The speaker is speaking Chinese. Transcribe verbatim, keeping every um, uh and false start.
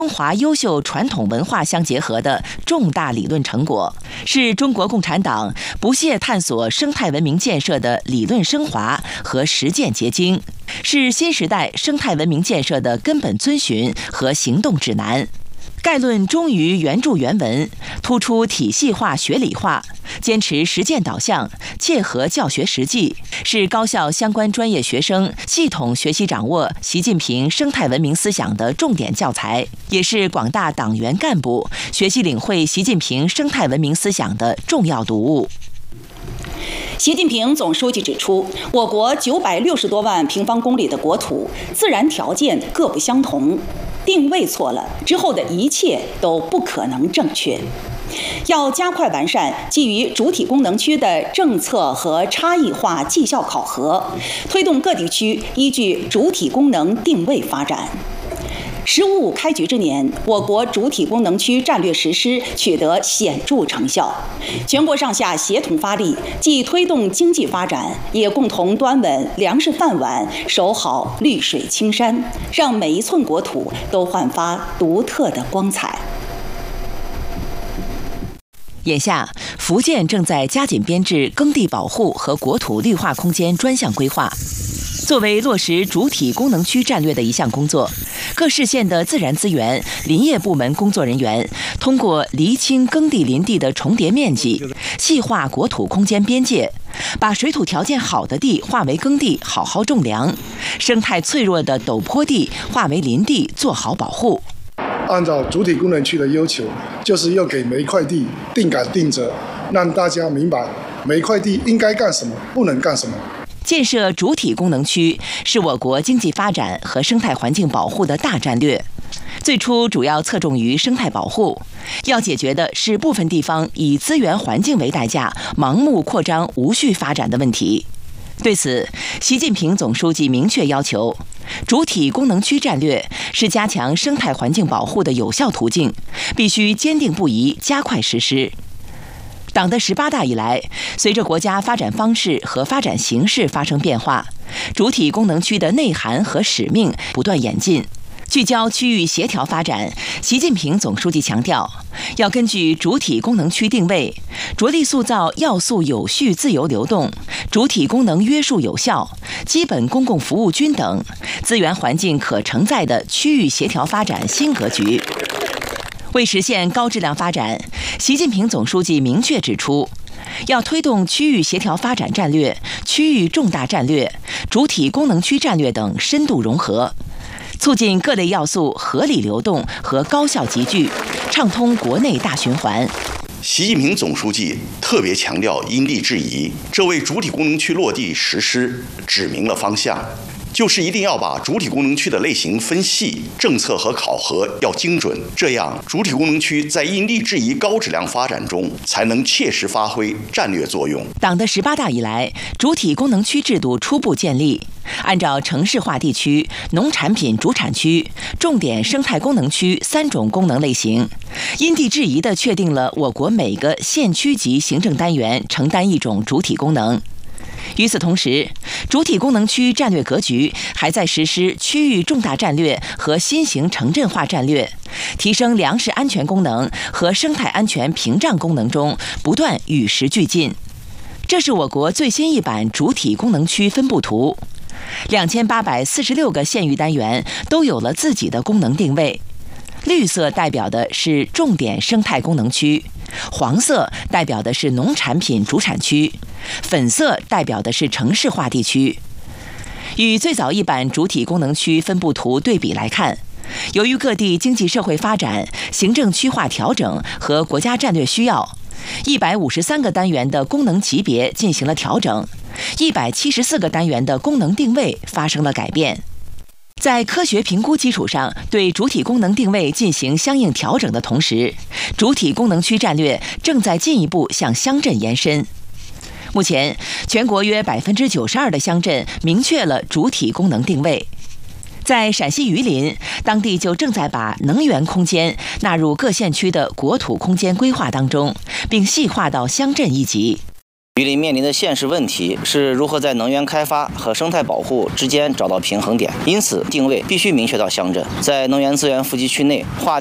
中华优秀传统文化相结合的重大理论成果，是中国共产党不懈探索生态文明建设的理论升华和实践结晶，是新时代生态文明建设的根本遵循和行动指南。概论忠于原著原文，突出体系化学理化，坚持实践导向，切合教学实际，是高校相关专业学生系统学习掌握习近平生态文明思想的重点教材，也是广大党员干部学习领会习近平生态文明思想的重要读物。 习近平总书记指出，我国九百六十多万平方公里的国土，自然条件各不相同，定位错了之后的一切都不可能正确。要加快完善基于主体功能区的政策和差异化绩效考核，推动各地区依据主体功能定位发展。十五五开局之年，我国主体功能区战略实施取得显著成效，全国上下协同发力，既推动经济发展，也共同端稳粮食饭碗，守好绿水青山，让每一寸国土都焕发独特的光彩。 眼下，福建正在加紧编制耕地保护和国土绿化空间专项规划。作为落实主体功能区战略的一项工作，各市县的自然资源、林业部门工作人员通过厘清耕地林地的重叠面积，细化国土空间边界，把水土条件好的地划为耕地，好好种粮；生态脆弱的陡坡地划为林地，做好保护。 按照主体功能区的要求，就是要给每一块地定杆定责，让大家明白每一块地应该干什么，不能干什么。 建设主体功能区是我国经济发展和生态环境保护的大战略。最初主要侧重于生态保护，要解决的是部分地方以资源环境为代价，盲目扩张、无序发展的问题。对此，习近平总书记明确要求，主体功能区战略是加强生态环境保护的有效途径，必须坚定不移加快实施。党的十八大以来，随着国家发展方式和发展形势发生变化，主体功能区的内涵和使命不断演进。聚焦区域协调发展，习近平总书记强调，要根据主体功能区定位，着力塑造要素有序、自由流动、主体功能约束有效、基本公共服务均等、资源环境可承载的区域协调发展新格局。为实现高质量发展，习近平总书记明确指出，要推动区域协调发展战略、区域重大战略、主体功能区战略等深度融合，促进各类要素合理流动和高效集聚，畅通国内大循环。 习近平总书记特别强调因地制宜，这为主体功能区落地实施指明了方向。就是一定要把主体功能区的类型分细，政策和考核要精准，这样主体功能区在因地制宜高质量发展中才能切实发挥战略作用。 党的十八大以来，主体功能区制度初步建立，按照城市化地区、农产品主产区、重点生态功能区三种功能类型，因地制宜地确定了我国每个县区级行政单元承担一种主体功能。与此同时，主体功能区战略格局还在实施区域重大战略和新型城镇化战略，提升粮食安全功能和生态安全屏障功能中不断与时俱进。这是我国最新一版主体功能区分布图，两千八百四十六个县域单元都有了自己的功能定位。绿色代表的是重点生态功能区，黄色代表的是农产品主产区，粉色代表的是城市化地区。与最早一版主体功能区分布图对比来看，由于各地经济社会发展、行政区划调整和国家战略需要，一百五十三个单元的功能级别进行了调整，一百七十四个单元的功能定位发生了改变。在科学评估基础上，对主体功能定位进行相应调整的同时，主体功能区战略正在进一步向乡镇延伸。目前，全国约百分之九十二的乡镇明确了主体功能定位。在陕西榆林，当地就正在把能源空间纳入各县区的国土空间规划当中，并细化到乡镇一级。 榆林面临的现实问题是如何在能源开发和生态保护之间找到平衡点，因此定位必须明确到乡镇，在能源资源富集区内划